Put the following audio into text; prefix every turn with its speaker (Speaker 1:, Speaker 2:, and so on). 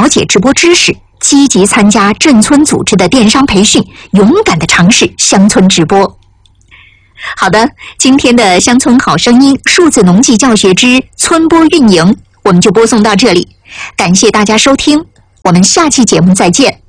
Speaker 1: 了解直播知识，积极参加镇村组织的电商培训，勇敢地尝试乡村直播。好的，今天的乡村好声音数字农技教学之村播运营，我们就播送到这里，感谢大家收听，我们下期节目再见。